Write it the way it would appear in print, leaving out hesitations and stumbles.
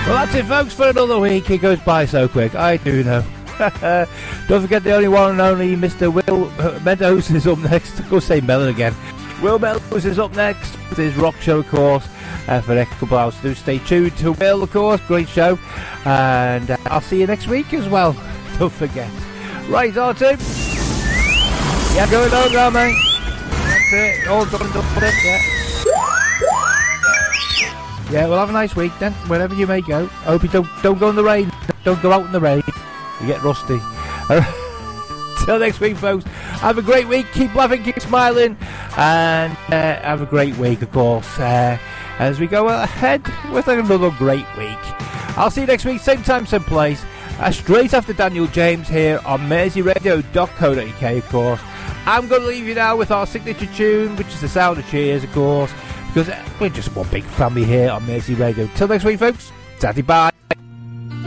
Well, that's it, folks, for another week. It goes by so quick. I do know. Don't forget the only one and only Mr. Will Meadows is up next. Go say Mellon again. Will Meadows is up next with his rock show, of course, for the next couple of hours. Do stay tuned to Will, of course. Great show. And I'll see you next week as well. Don't forget. Right, R2. Yeah, going on now, mate. That's it. All done, yeah. Yeah, well, have a nice week then, wherever you may go. I hope you don't go in the rain. Don't go out in the rain. You get rusty. Till next week, folks. Have a great week. Keep laughing, keep smiling. And have a great week, of course, as we go ahead with another great week. I'll see you next week, same time, same place. Straight after Daniel James here on merseyradio.co.uk, of course. I'm going to leave you now with our signature tune, which is the Sound of Cheers, of course, because we're just one big family here on Mersey Radio. Till next week, folks. Daddy, bye.